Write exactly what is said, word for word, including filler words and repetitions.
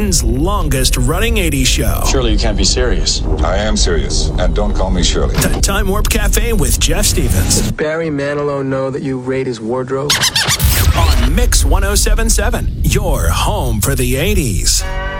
Manhattan's longest-running eighties show. Surely you can't be serious. I am serious, and don't call me Shirley. The Time Warp Cafe with Jeff Stevens. Does Barry Manilow know that you raid his wardrobe? On Mix one oh seven point seven, your home for the eighties.